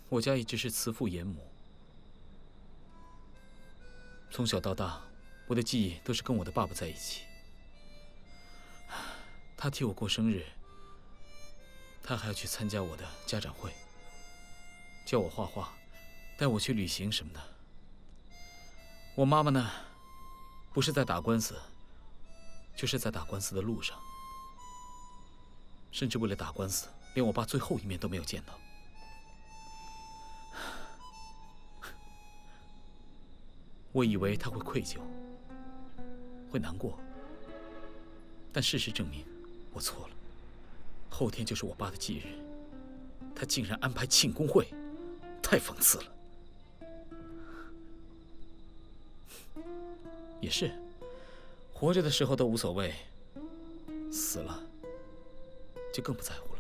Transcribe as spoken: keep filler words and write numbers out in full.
我家一直是慈父严母，从小到大，我的记忆都是跟我的爸爸在一起。他替我过生日，他还要去参加我的家长会，教我画画，带我去旅行什么的。我妈妈呢，不是在打官司，就是在打官司的路上，甚至为了打官司，连我爸最后一面都没有见到。我以为他会愧疚，会难过，但事实证明我错了。后天就是我爸的忌日，他竟然安排庆功会，太讽刺了。也是，活着的时候都无所谓，死了就更不在乎了。